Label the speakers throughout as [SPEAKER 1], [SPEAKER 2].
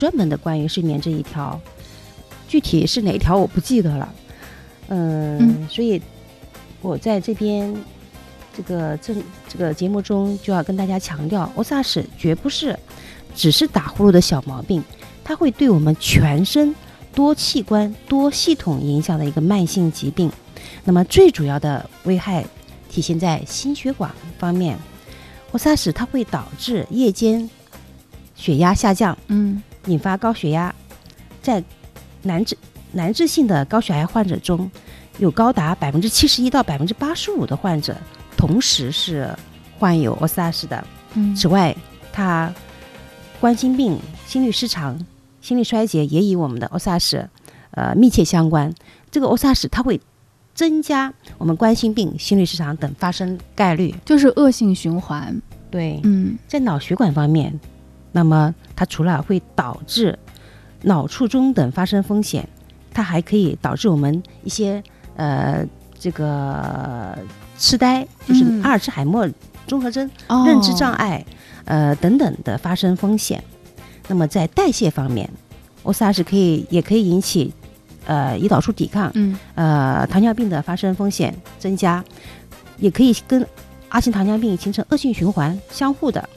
[SPEAKER 1] 专门的关于睡眠这一条，具体是哪一条我不记得了。所以我在这边这个节目中就要跟大家强调，欧萨氏绝不是只是打呼噜的小毛病，它会对我们全身多器官多系统影响的一个慢性疾病。那么最主要的危害体现在心血管方面，欧萨氏它会导致夜间血压下降，引发高血压。在难治性的高血压患者中，有高达71%到85%的患者同时是患有欧萨氏的。此外，它冠心病、心律失常、心力衰竭也与我们的欧萨氏密切相关。这个欧萨氏它会增加我们冠心病、心律失常等发生概率，
[SPEAKER 2] 就是恶性循环。
[SPEAKER 1] 对，在脑血管方面，那么它除了会导致脑卒中等发生风险，它还可以导致我们一些这个痴呆，就是阿尔茨海默综合征、认知障碍等等的发生风险。那么在代谢方面，欧萨氏也可以引起胰岛素抵抗，糖尿病的发生风险增加，也可以跟阿型糖尿病形成恶性循环相互的。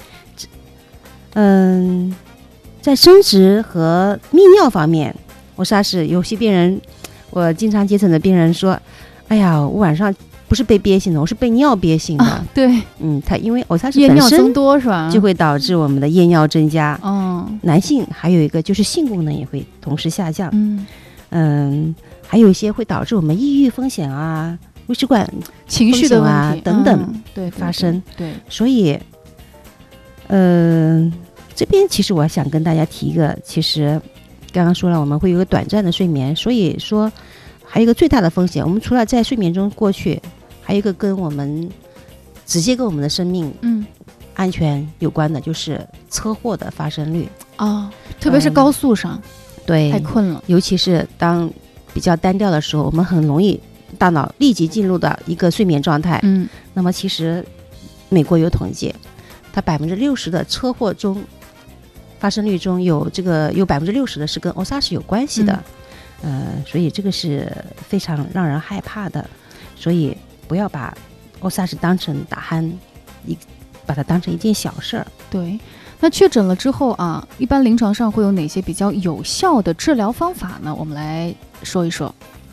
[SPEAKER 1] 在生殖和泌尿方面，欧萨氏有些病人，我经常接诊的病人说，哎呀，我晚上不是被憋醒的，我是被尿憋醒的。
[SPEAKER 2] 对，
[SPEAKER 1] 它因为欧萨氏
[SPEAKER 2] 夜尿增多是吧，
[SPEAKER 1] 就会导致我们的夜尿增加。男性还有一个就是性功能也会同时下降。还有一些会导致我们抑郁风险啊、微血管
[SPEAKER 2] 情绪的问题
[SPEAKER 1] 等等发生。对，所以这边其实我想跟大家提一个，其实刚刚说了我们会有一个短暂的睡眠，所以说还有一个最大的风险，我们除了在睡眠中过去，还有一个直接跟我们的生命安全有关的，就是车祸的发生率。
[SPEAKER 2] 特别是高速上，
[SPEAKER 1] 对，
[SPEAKER 2] 太困了，
[SPEAKER 1] 尤其是当比较单调的时候，我们很容易大脑立即进入到一个睡眠状态。那么其实美国有统计，它60%的车祸中发生率中有60%的是跟欧萨氏有关系的。所以这个是非常让人害怕的，所以不要把欧萨氏当成打鼾，把它当成一件小事儿。
[SPEAKER 2] 对，那确诊了之后啊，一般临床上会有哪些比较有效的治疗方法呢？我们来说一说。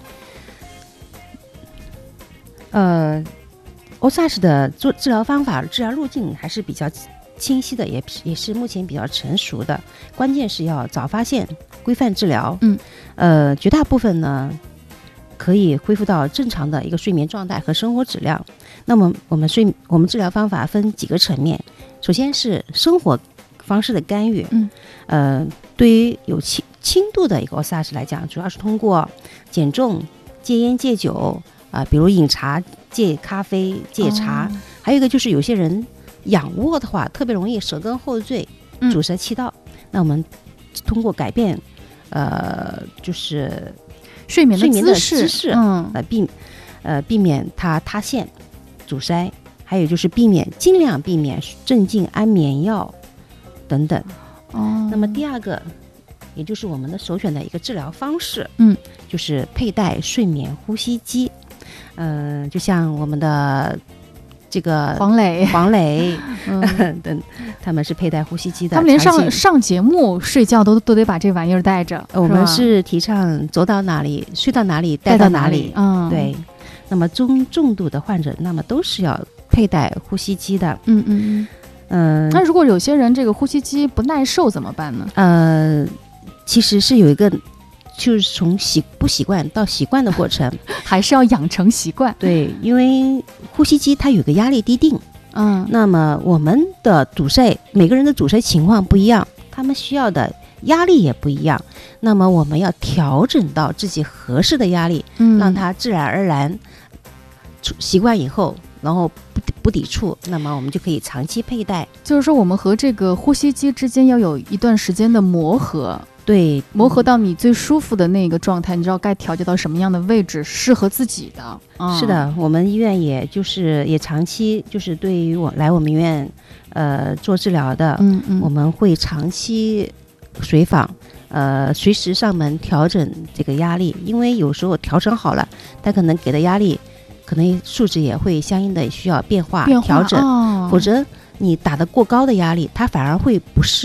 [SPEAKER 1] 欧萨氏的治疗方法、治疗路径还是比较清晰的，也是目前比较成熟的。关键是要早发现、规范治疗。绝大部分呢可以恢复到正常的一个睡眠状态和生活质量。那么我们治疗方法分几个层面，首先是生活方式的干预。对于有轻度的一个欧萨氏来讲，主要是通过减重、戒烟、戒酒比如饮茶、戒咖啡、戒茶。还有一个就是有些人仰卧的话，特别容易舌根后坠、阻塞气道。那我们通过改变就是
[SPEAKER 2] 睡眠的姿势，
[SPEAKER 1] 避免它塌陷、阻塞。还有就是尽量避免镇静安眠药等等。那么第二个，也就是我们的首选的一个治疗方式，就是佩戴睡眠呼吸机。就像我们的这个黄磊等，他们是佩戴呼吸机的，
[SPEAKER 2] 他们连上节目睡觉都得把这玩意儿带着。
[SPEAKER 1] 我们是提倡走到哪里睡到哪里带到哪里。对。那么重度的患者，那么都是要佩戴呼吸机的。
[SPEAKER 2] 那如果有些人这个呼吸机不耐受怎么办呢？
[SPEAKER 1] 其实是有一个，就是从不习惯到习惯的过程，
[SPEAKER 2] 还是要养成习惯。
[SPEAKER 1] 对，因为呼吸机它有个压力滴定。那么我们的阻塞，每个人的阻塞情况不一样，他们需要的压力也不一样。那么我们要调整到自己合适的压力，让它自然而然习惯以后，然后不抵触，那么我们就可以长期佩戴。
[SPEAKER 2] 就是说我们和这个呼吸机之间要有一段时间的磨合。
[SPEAKER 1] 对，
[SPEAKER 2] 磨合到你最舒服的那个状态，你知道该调节到什么样的位置适合自己的。
[SPEAKER 1] 是的，我们医院也长期就是对于来我们医院做治疗的，我们会长期随访，随时上门调整这个压力，因为有时候调整好了，但可能给的压力，可能数值也会相应的需要变化调整，否则你打得过高的压力，它反而会不适。